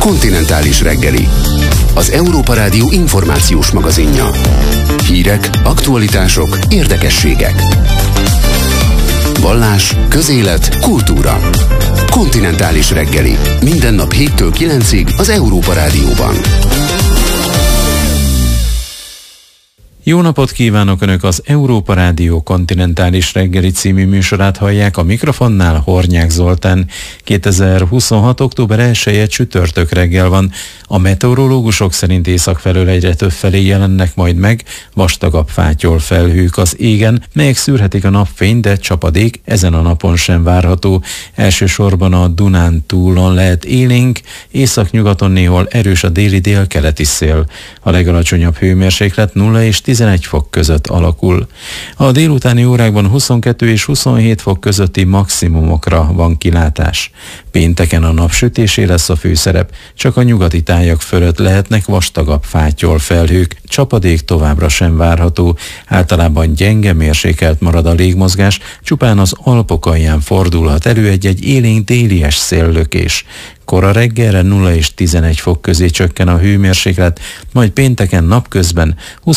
Kontinentális reggeli. Az Európa Rádió információs magazinja. Hírek, aktualitások, érdekességek. Vallás, közélet, kultúra. Kontinentális reggeli. Minden nap 7-től 9-ig az Európa Rádióban. Jó napot kívánok! Önök az Európa Rádió Kontinentális reggeli című műsorát hallják, a mikrofonnál Hornyák Zoltán. 2026. október 1-e csütörtök reggel van. A meteorológusok szerint észak felől egyre több felé jelennek majd meg vastagabb fátyol felhők az égen, melyek szűrhetik a napfényt, de csapadék ezen a napon sem várható. Elsősorban a Dunántúlon lehet élénk, északnyugaton néhol erős a déli-délkeleti szél. A legalacsonyabb hőmérséklet 0 és 11 fok között alakul. A délutáni órákban 22 és 27 fok közötti maximumokra van kilátás. Pénteken a napsütésé lesz a főszerep, csak a nyugati tájak fölött lehetnek vastagabb fátyol felhők, csapadék továbbra sem várható, általában gyenge mérsékelt marad a légmozgás, csupán az Alpok alján fordulhat elő egy élénk délies széllökés. Kora reggelre 0 és 11 fok közé csökken a hőmérséklet, majd pénteken napközben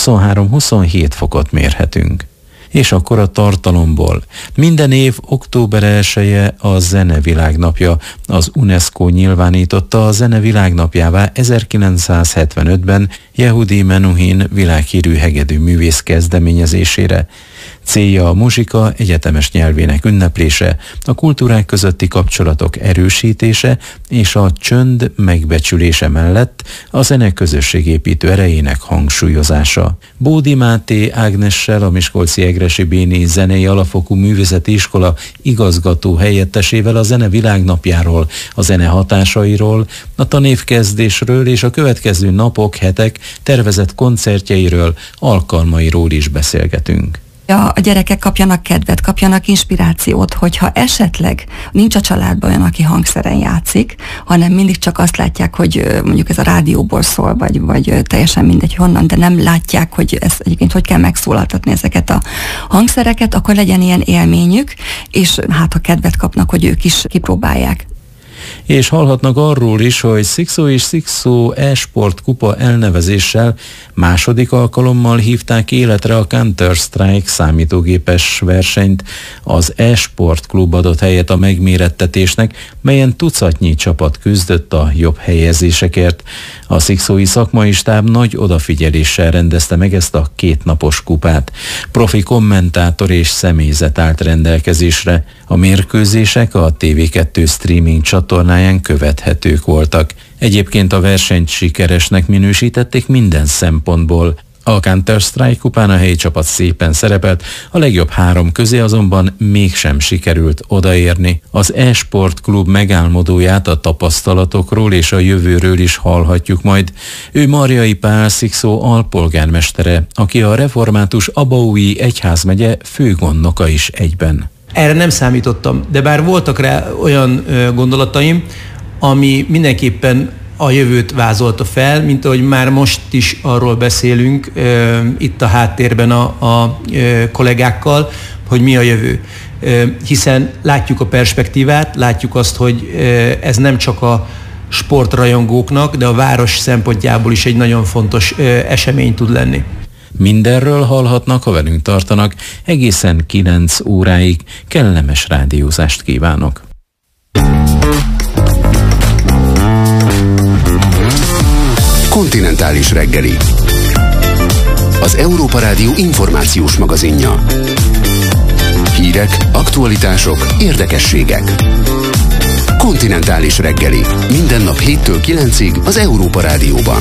23-27 fokot mérhetünk. És akkor a tartalomból. Minden év október 1-e a Zene Világnapja. Az UNESCO nyilvánította a Zene Világnapjává 1975-ben Yehudi Menuhin világhírű hegedű művész kezdeményezésére. Célja a muzsika egyetemes nyelvének ünneplése, a kultúrák közötti kapcsolatok erősítése és a csönd megbecsülése mellett a zene közösségépítő erejének hangsúlyozása. Bódi Máté Ágnessel, a Miskolci Egressy Béni Zenei Alapfokú Művészeti Iskola igazgató helyettesével a Zene Világnapjáról, a zene hatásairól, a tanévkezdésről és a következő napok, hetek tervezett koncertjeiről, alkalmairól is beszélgetünk. A gyerekek kapjanak kedvet, kapjanak inspirációt, hogyha esetleg nincs a családban olyan, aki hangszeren játszik, hanem mindig csak azt látják, hogy mondjuk ez a rádióból szól, vagy teljesen mindegy honnan, de nem látják, hogy ez egyébként hogy kell megszólaltatni ezeket a hangszereket, akkor legyen ilyen élményük, és hát ha kedvet kapnak, hogy ők is kipróbálják. És hallhatnak arról is, hogy Szikszó és Szikszó e-sport kupa elnevezéssel második alkalommal hívták életre a Counter-Strike számítógépes versenyt. Az e-sport klub adott helyet a megmérettetésnek, melyen tucatnyi csapat küzdött a jobb helyezésekért. A szikszói szakmai stáb nagy odafigyeléssel rendezte meg ezt a kétnapos kupát. Profi kommentátor és személyzet állt rendelkezésre. A mérkőzések a TV2 streaming csatornáján követhetők voltak. Egyébként a versenyt sikeresnek minősítették minden szempontból. A Counter-Strike kupán a helyi csapat szépen szerepelt, a legjobb 3 közé azonban mégsem sikerült odaérni. Az e-sport klub megálmodóját a tapasztalatokról és a jövőről is hallhatjuk majd. Ő Marjai Pál Szikszó alpolgármestere, aki a református Abaúji egyházmegye főgondnoka is egyben. Erre nem számítottam, de bár voltak rá olyan gondolataim, ami mindenképpen a jövőt vázolta fel, mint ahogy már most is arról beszélünk itt a háttérben a kollégákkal, hogy mi a jövő. Hiszen látjuk a perspektívát, látjuk azt, hogy ez nem csak a sportrajongóknak, de a város szempontjából is egy nagyon fontos esemény tud lenni. Mindenről hallhatnak, ha velünk tartanak, egészen 9 óráig. Kellemes rádiózást kívánok! Kontinentális reggeli. Az Európa Rádió információs magazinja. Hírek, aktualitások, érdekességek. Kontinentális reggeli. Minden nap 7-től 9-ig az Európa Rádióban.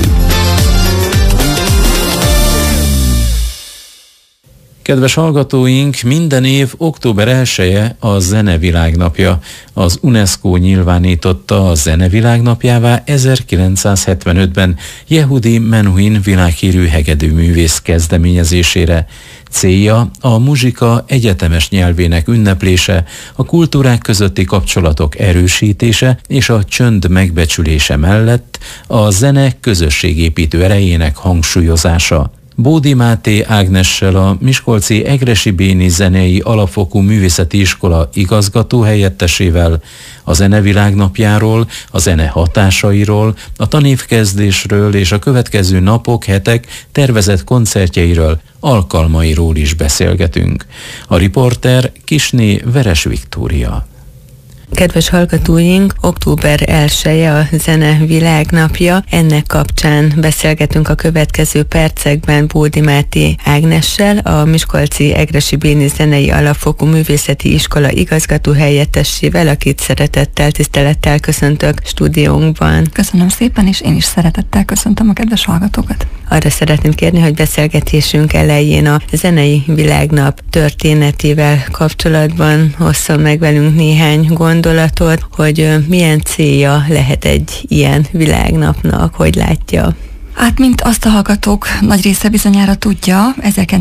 Kedves hallgatóink, minden év október 1-e a Zene Világnapja. Az UNESCO nyilvánította a Zene Világnapjává 1975-ben Yehudi Menuhin világhírű hegedűművész kezdeményezésére. Célja a muzsika egyetemes nyelvének ünneplése, a kultúrák közötti kapcsolatok erősítése és a csönd megbecsülése mellett a zene közösségépítő erejének hangsúlyozása. Bódi Máté Ágnessel, a Miskolci Egressy Béni Zenei Alapfokú Művészeti Iskola igazgató helyettesével a Zene Világnapjáról, a zene hatásairól, a tanévkezdésről és a következő napok, hetek tervezett koncertjeiről, alkalmairól is beszélgetünk. A riporter Kisné Veres Viktória. Kedves hallgatóink, október 1-e a Zene Világnapja. Ennek kapcsán beszélgetünk a következő percekben Bódi Máté Ágnessel, a Miskolci Egressy Béni Zenei Alapfokú Művészeti Iskola igazgató helyettesével, akit szeretettel, tisztelettel köszöntök stúdiónkban. Köszönöm szépen, és én is szeretettel köszöntöm a kedves hallgatókat. Arra szeretném kérni, hogy beszélgetésünk elején a Zenei Világnap történetével kapcsolatban hosszon meg velünk néhány gondolatot, hogy milyen célja lehet egy ilyen világnapnak, hogy látja. Hát, mint azt a hallgatók nagy része bizonyára tudja,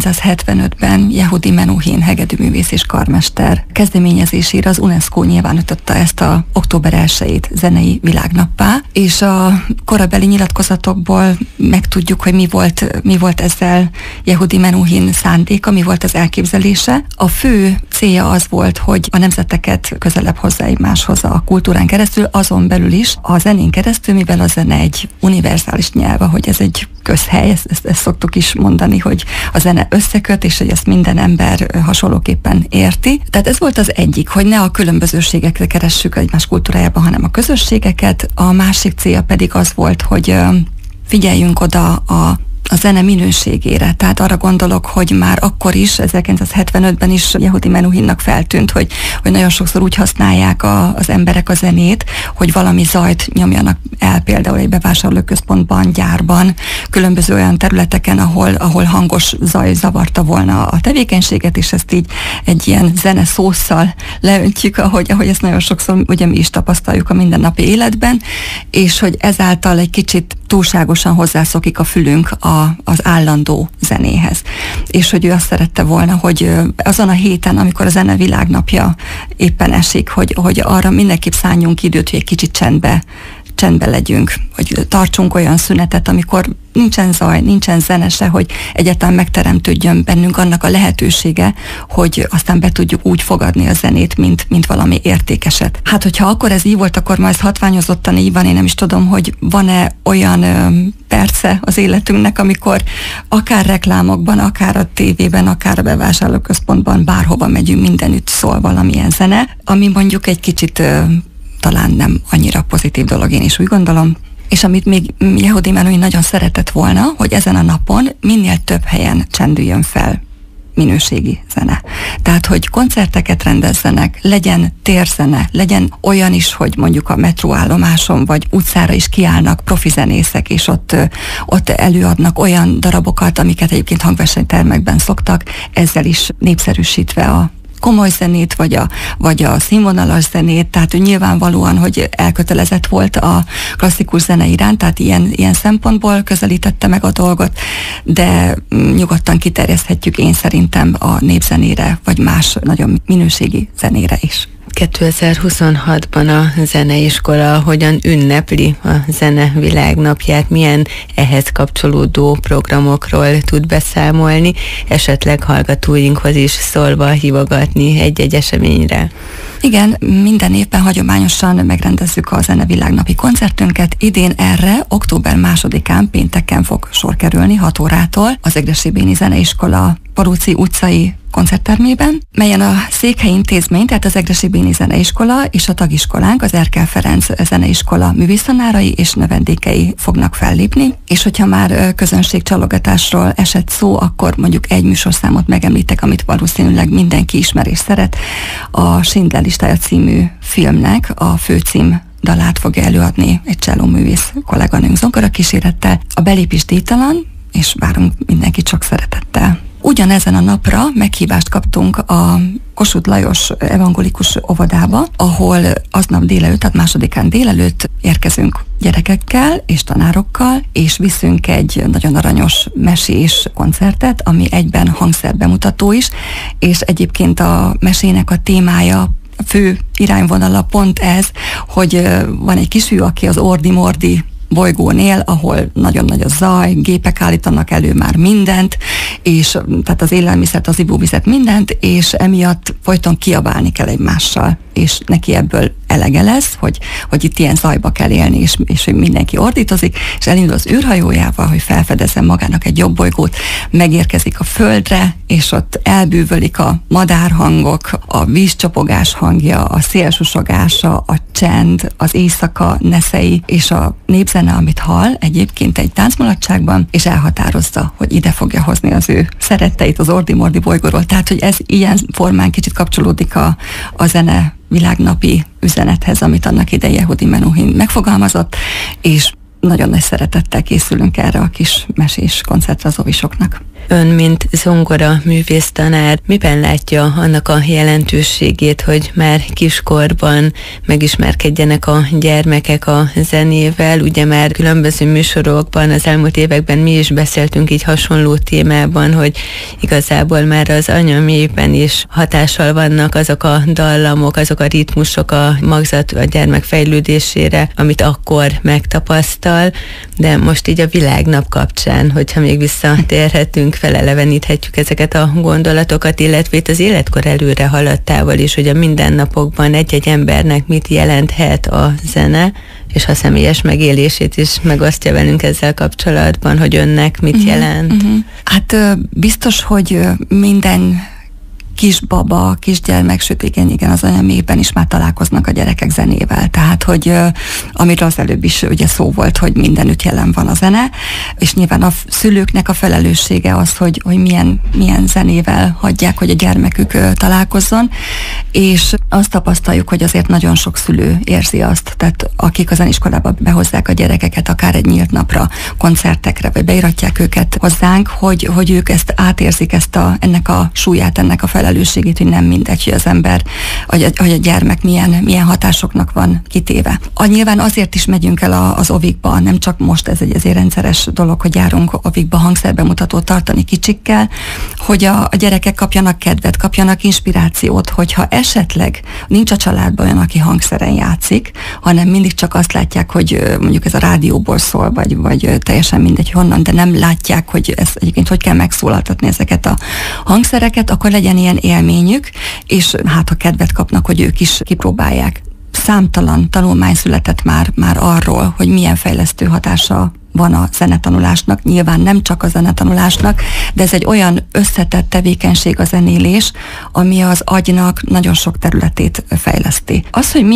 1975-ben Yehudi Menuhin hegedűművész és karmester kezdeményezésére az UNESCO nyilvánította ezt a október 1-ét zenei világnappá, és a korabeli nyilatkozatokból megtudjuk, hogy mi volt ezzel Yehudi Menuhin szándéka, mi volt az elképzelése. A fő célja az volt, hogy a nemzeteket közelebb hozzá egymáshoz a kultúrán keresztül, azon belül is a zenén keresztül, mivel a zene egy univerzális nyelv, hogy ez egy közhely, ezt szoktuk is mondani, hogy a zene összeköt, és hogy ezt minden ember hasonlóképpen érti. Tehát ez volt az egyik, hogy ne a különbözőségekre keressük egymás kultúrájában, hanem a közösségeket. A másik célja pedig az volt, hogy figyeljünk oda a zene minőségére. Tehát arra gondolok, hogy már akkor is, 1975-ben is Yehudi Menuhinnak feltűnt, hogy nagyon sokszor úgy használják az emberek a zenét, hogy valami zajt nyomjanak el, például egy bevásárlóközpontban, gyárban, különböző olyan területeken, ahol hangos zaj zavarta volna a tevékenységet, és ezt így egy ilyen zene szósszal leöntjük, ahogy ezt nagyon sokszor ugye mi is tapasztaljuk a mindennapi életben, és hogy ezáltal egy kicsit túlságosan hozzászokik a fülünk az állandó zenéhez. És hogy ő azt szerette volna, hogy azon a héten, amikor a Zene Világnapja éppen esik, hogy arra mindenképp szálljunk időt, hogy egy kicsit csendbe legyünk, hogy tartsunk olyan szünetet, amikor nincsen zaj, nincsen zene se, hogy egyáltalán megteremtődjön bennünk annak a lehetősége, hogy aztán be tudjuk úgy fogadni a zenét, mint valami értékeset. Hát, hogyha akkor ez így volt, akkor ma ez hatványozottan így van, én nem is tudom, hogy van-e olyan perce az életünknek, amikor akár reklámokban, akár a tévében, akár a bevásárlóközpontban, bárhova megyünk, mindenütt szól valamilyen zene, ami mondjuk egy kicsit talán nem annyira pozitív dolog, én is úgy gondolom. És amit még Yehudi Menuhin nagyon szeretett volna, hogy ezen a napon minél több helyen csendüljön fel minőségi zene. Tehát, hogy koncerteket rendezzenek, legyen térzene, legyen olyan is, hogy mondjuk a metróállomáson vagy utcára is kiállnak profi zenészek, és ott előadnak olyan darabokat, amiket egyébként hangversenytermekben szoktak, ezzel is népszerűsítve a komoly zenét, vagy a színvonalas zenét, tehát ő nyilvánvalóan, hogy elkötelezett volt a klasszikus zene iránt, tehát ilyen szempontból közelítette meg a dolgot, de nyugodtan kiterjeszthetjük én szerintem a népzenére, vagy más nagyon minőségi zenére is. 2026-ban a zeneiskola hogyan ünnepli a Zene Világnapját, milyen ehhez kapcsolódó programokról tud beszámolni, esetleg hallgatóinkhoz is szólva hívogatni egy-egy eseményre? Igen, minden évben hagyományosan megrendezzük a Zene Világnapi koncertünket. Idén erre október 2-án pénteken fog sor kerülni 6 órától az Egressy Béni Zeneiskola Paróci utcai koncerttermében, melyen a székhelyi intézmény, tehát az Egressy Béni Zeneiskola és a tagiskolánk, az Erkel Ferenc Zeneiskola művésztanárai és növendékei fognak fellépni, és hogyha már közönségcsalogatásról esett szó, akkor mondjuk egy műsorszámot megemlítek, amit valószínűleg mindenki ismer és szeret. A Schindler listája című filmnek a főcím dalát fogja előadni egy csellóművész kolléganőnk zongorakísérettel. A belépés díjtalan, és várunk mindenkit sok szeretettel. Ugyanezen a napra meghívást kaptunk a Kossuth Lajos evangelikus óvodába, ahol aznap délelőtt, tehát 2-án délelőtt érkezünk gyerekekkel és tanárokkal, és viszünk egy nagyon aranyos mesés koncertet, ami egyben hangszerbemutató is, és egyébként a mesének a témája, a fő irányvonala pont ez, hogy van egy kisfiú, aki az ordi-mordi bolygón él, ahol nagyon nagy a zaj, gépek állítanak elő már mindent, és tehát az élelmiszert, az ivóvizet, mindent, és emiatt folyton kiabálni kell egymással, és neki ebből elege lesz, hogy itt ilyen zajba kell élni, és hogy mindenki ordítozik, és elindul az űrhajójával, hogy felfedezzen magának egy jobb bolygót, megérkezik a Földre, és ott elbűvölik a madárhangok, a vízcsapogás hangja, a szélsusogása, a csend, az éjszaka neszei, és a népzene, amit hall egyébként egy táncmulatságban, és elhatározza, hogy ide fogja hozni az ő szeretteit az Ordi-Mordi bolygóról. Tehát, hogy ez ilyen formán kicsit kapcsolódik a zene világnapi üzenethez, amit annak idején Yehudi Menuhin megfogalmazott, és nagyon nagy szeretettel készülünk erre a kis mesés koncertre az ovisoknak. Ön, mint zongora művésztanár, miben látja annak a jelentőségét, hogy már kiskorban megismerkedjenek a gyermekek a zenével? Ugye már különböző műsorokban az elmúlt években mi is beszéltünk így hasonló témában, hogy igazából már az anyaméhben is hatással vannak azok a dallamok, azok a ritmusok a magzat a gyermek fejlődésére, amit akkor megtapasztal, de most így a világnap kapcsán, hogyha még visszatérhetünk, feleleveníthetjük ezeket a gondolatokat, illetve itt az életkor előre haladtával is, hogy a mindennapokban egy-egy embernek mit jelenthet a zene, és a személyes megélését is megosztja velünk ezzel kapcsolatban, hogy önnek mit jelent. Hát biztos, hogy minden kisbaba, kisgyermek, sőt igen, az anyaméhben is már találkoznak a gyerekek zenével. Tehát, hogy amiről az előbb is ugye szó volt, hogy mindenütt jelen van a zene, és nyilván a szülőknek a felelőssége az, hogy milyen zenével hagyják, hogy a gyermekük találkozzon, és azt tapasztaljuk, hogy azért nagyon sok szülő érzi azt, tehát akik a zeniskolába behozzák a gyerekeket, akár egy nyílt napra, koncertekre, vagy beiratják őket hozzánk, hogy ők ezt átérzik, ennek a súlyát, ennek a felelősségét, hogy nem mindegy, hogy az ember, hogy a gyermek milyen hatásoknak van kitéve. Nyilván azért is megyünk el az ovikba, nem csak most, ez egy azért rendszeres dolog, hogy járunk ovikba hangszerbemutatót tartani kicsikkel, hogy a gyerekek kapjanak kedvet, kapjanak inspirációt, hogyha esetleg nincs a családban olyan, aki hangszeren játszik, hanem mindig csak azt látják, hogy mondjuk ez a rádióból szól, vagy teljesen mindegy honnan, de nem látják, hogy ez egyébként hogy kell megszólaltatni ezeket a hangszereket, akkor legyen ilyen élményük, és hát ha kedvet kapnak, hogy ők is kipróbálják. Számtalan tanulmány született már arról, hogy milyen fejlesztő hatása van a zenetanulásnak, nyilván nem csak a zenetanulásnak, de ez egy olyan összetett tevékenység a zenélés, ami az agynak nagyon sok területét fejleszti. Az, hogy